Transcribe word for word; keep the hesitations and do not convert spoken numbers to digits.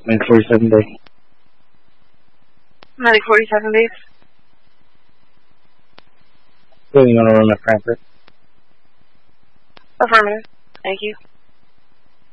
Medic forty-seven day. Medic forty-seven base. So you want to run my Frankfurt? Affirmative. Thank you.